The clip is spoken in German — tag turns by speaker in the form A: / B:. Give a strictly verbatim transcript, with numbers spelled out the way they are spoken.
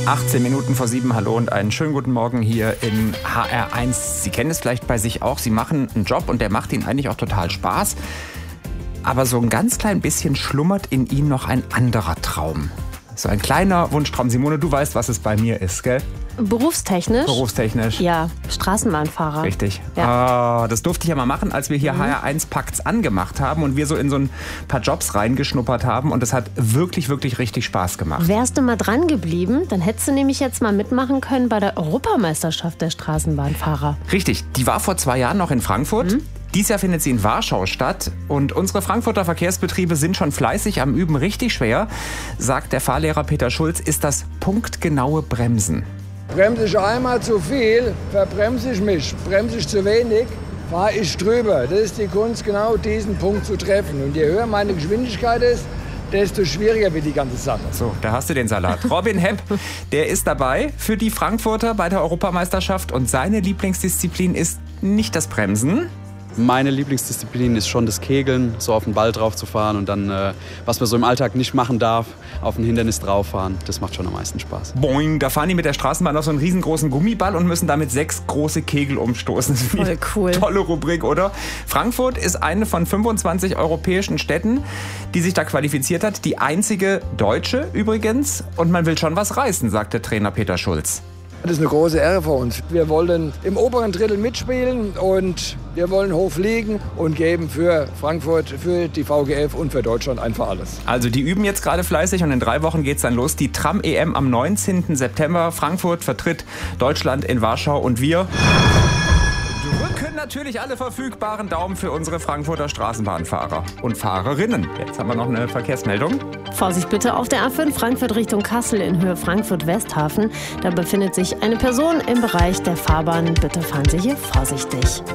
A: achtzehn Minuten vor sieben, hallo und einen schönen guten Morgen hier in H R eins. Sie kennen es vielleicht bei sich auch, Sie machen einen Job und der macht Ihnen eigentlich auch total Spaß. Aber so ein ganz klein bisschen schlummert in Ihnen noch ein anderer Traum. So ein kleiner Wunschtraum. Simone, du weißt, was es bei mir ist, gell?
B: Berufstechnisch?
A: Berufstechnisch.
B: Ja, Straßenbahnfahrer.
A: Richtig.
B: Ja.
A: Ah, das durfte ich ja mal machen, als wir hier
B: Mhm.
A: H R eins Packt's angemacht haben und wir so in so ein paar Jobs reingeschnuppert haben. Und das hat wirklich, wirklich richtig Spaß gemacht.
B: Wärst du mal dran geblieben, dann hättest du nämlich jetzt mal mitmachen können bei der Europameisterschaft der Straßenbahnfahrer.
A: Richtig, die war vor zwei Jahren noch in Frankfurt.
B: Mhm.
A: Dieses Jahr findet sie in Warschau statt und unsere Frankfurter Verkehrsbetriebe sind schon fleißig am Üben. Richtig schwer, sagt der Fahrlehrer Peter Schulz, ist das punktgenaue Bremsen.
C: Bremse ich einmal zu viel, verbremse ich mich. Bremse ich zu wenig, fahre ich drüber. Das ist die Kunst, genau diesen Punkt zu treffen. Und je höher meine Geschwindigkeit ist, desto schwieriger wird die ganze Sache.
A: So, da hast du den Salat. Robin Hepp, der ist dabei für die Frankfurter bei der Europameisterschaft und seine Lieblingsdisziplin ist nicht das Bremsen.
D: Meine Lieblingsdisziplin ist schon das Kegeln, so auf den Ball drauf zu fahren und dann, äh, was man so im Alltag nicht machen darf, auf ein Hindernis drauf fahren. Das macht schon am meisten Spaß.
A: Boing, da fahren die mit der Straßenbahn auf so einen riesengroßen Gummiball und müssen damit sechs große Kegel umstoßen.
B: Voll cool.
A: Tolle Rubrik, oder? Frankfurt ist eine von fünfundzwanzig europäischen Städten, die sich da qualifiziert hat. Die einzige deutsche übrigens. Und man will schon was reißen, sagt der Trainer Peter Schulz.
C: Das ist eine große Ehre für uns. Wir wollen im oberen Drittel mitspielen und wir wollen hoch fliegen und geben für Frankfurt, für die V G F und für Deutschland einfach alles.
A: Also die üben jetzt gerade fleißig und in drei Wochen geht's dann los. Die Tram-E M am neunzehnten September. Frankfurt vertritt Deutschland in Warschau und wir drücken natürlich alle verfügbaren Daumen für unsere Frankfurter Straßenbahnfahrer und Fahrerinnen. Jetzt haben wir noch eine Verkehrsmeldung.
B: Vorsicht bitte auf der A fünf Frankfurt Richtung Kassel in Höhe Frankfurt-Westhafen. Da befindet sich eine Person im Bereich der Fahrbahn. Bitte fahren Sie hier vorsichtig.